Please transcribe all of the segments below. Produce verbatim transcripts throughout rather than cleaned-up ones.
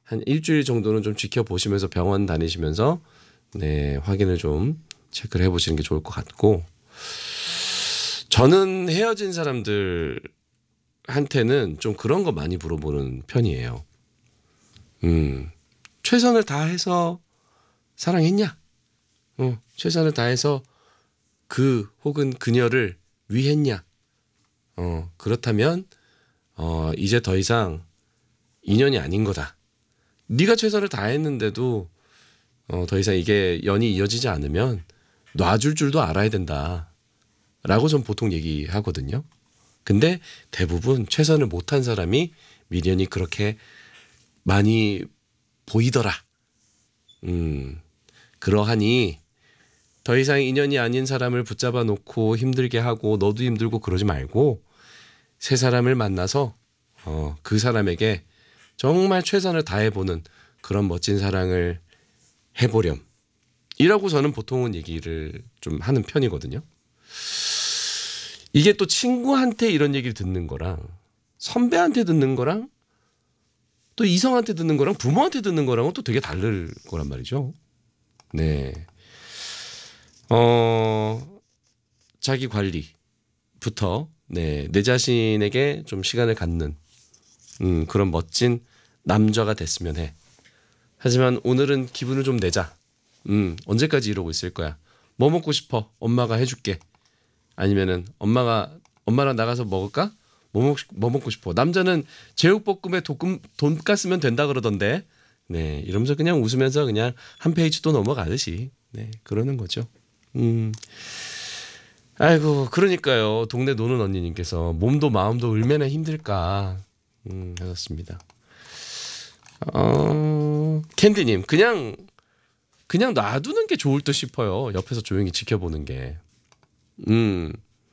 한 일주일 정도는 좀 지켜보시면서 병원 다니시면서 네, 확인을 좀 체크를 해보시는 게 좋을 것 같고, 저는 헤어진 사람들한테는 좀 그런 거 많이 물어보는 편이에요. 음, 최선을 다해서 사랑했냐? 어, 최선을 다해서 그 혹은 그녀를 위했냐? 어, 그렇다면 어, 이제 더 이상 인연이 아닌 거다. 네가 최선을 다했는데도 어, 더 이상 이게 연이 이어지지 않으면 놔줄 줄도 알아야 된다. 라고 전 보통 얘기하거든요. 근데 대부분 최선을 못한 사람이 미련이 그렇게 많이 보이더라. 음, 그러하니 더 이상 인연이 아닌 사람을 붙잡아 놓고 힘들게 하고 너도 힘들고 그러지 말고 새 사람을 만나서 어, 그 사람에게 정말 최선을 다해보는 그런 멋진 사랑을 해보렴. 이라고 저는 보통은 얘기를 좀 하는 편이거든요. 이게 또 친구한테 이런 얘기를 듣는 거랑 선배한테 듣는 거랑 또 이성한테 듣는 거랑 부모한테 듣는 거랑은 또 되게 다를 거란 말이죠. 네. 어, 자기 관리부터 네, 내 자신에게 좀 시간을 갖는 음, 그런 멋진 남자가 됐으면 해. 하지만 오늘은 기분을 좀 내자. 음, 언제까지 이러고 있을 거야. 뭐 먹고 싶어? 엄마가 해줄게. 아니면은 엄마가 엄마랑 나가서 먹을까? 뭐, 먹, 뭐 먹고 싶어? 남자는 제육볶음에 도금, 돈가스면 된다 그러던데. 네, 이러면서 그냥 웃으면서 그냥 한 페이지 또 넘어가듯이 네, 그러는 거죠. 음, 아이고 그러니까요. 동네 노는 언니님께서 몸도 마음도 얼마나 힘들까 음, 하셨습니다. 어, 캔디님 그냥 그냥 놔두는 게 좋을 듯 싶어요. 옆에서 조용히 지켜보는 게. 음,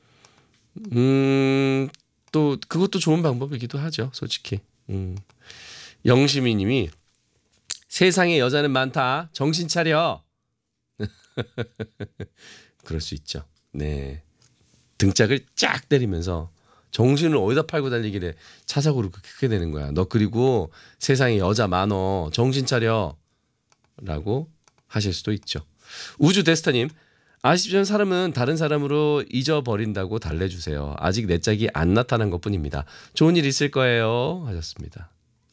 음, 또 그것도 좋은 방법이기도 하죠. 솔직히. 음. 영시미님이 세상에 여자는 많다. 정신 차려. 그럴 수 있죠. 네. 등짝을 쫙 때리면서 정신을 어디다 팔고 달리길래 차 사고를 크게 되는 거야. 너 그리고 세상에 여자 많어. 정신 차려. 라고 하실 수도 있죠. 우주 데스타님. 아시죠? 사람은 다른 사람으로 잊어버린다고 달래주세요. 아직 내 짝이 안 나타난 것뿐입니다. 좋은 일 있을 거예요. 하셨습니다.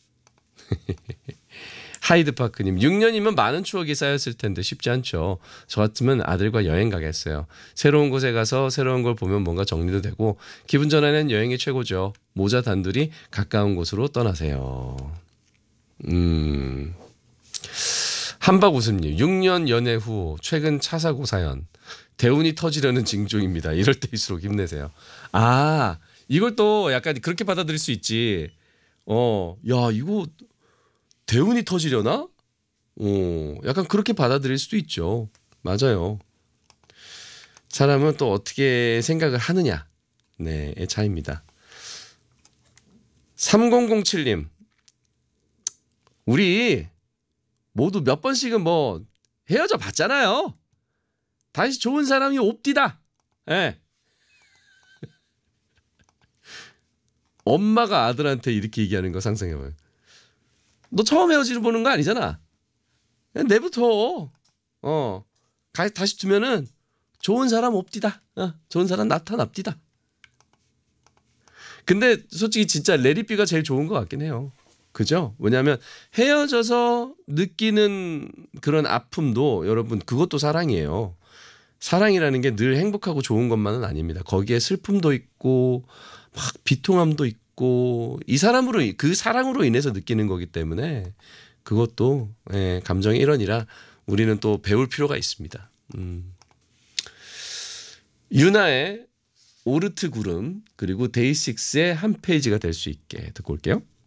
하이드파크님. 육 년이면 많은 추억이 쌓였을 텐데 쉽지 않죠. 저 같으면 아들과 여행 가겠어요. 새로운 곳에 가서 새로운 걸 보면 뭔가 정리도 되고 기분 전환은 여행이 최고죠. 모자 단둘이 가까운 곳으로 떠나세요. 음... 한박웃음님. 육 년 연애 후 최근 차 사고 사연. 대운이 터지려는 징조입니다. 이럴 때일수록 힘내세요. 아, 이걸 또 약간 그렇게 받아들일 수 있지. 어, 야, 이거 대운이 터지려나? 어, 약간 그렇게 받아들일 수도 있죠. 맞아요. 사람은 또 어떻게 생각을 하느냐. 네, 의 차이입니다. 삼공공칠님. 우리 모두 몇 번씩은 뭐 헤어져 봤잖아요. 다시 좋은 사람이 옵디다. 예. 엄마가 아들한테 이렇게 얘기하는 거 상상해봐요. 너 처음 헤어지는 보는 거 아니잖아. 그냥 내부터 어 가, 다시 두면은 좋은 사람 옵디다. 어, 좋은 사람 나타납디다. 근데 솔직히 진짜 레디비가 제일 좋은 것 같긴 해요. 그죠? 왜냐하면 헤어져서 느끼는 그런 아픔도 여러분 그것도 사랑이에요. 사랑이라는 게 늘 행복하고 좋은 것만은 아닙니다. 거기에 슬픔도 있고 막 비통함도 있고 이 사람으로 그 사랑으로 인해서 느끼는 거기 때문에 그것도 예, 감정의 일원이라 우리는 또 배울 필요가 있습니다. 음. 유나의 오르트 구름 그리고 데이식스의 한 페이지가 될 수 있게 듣고 올게요.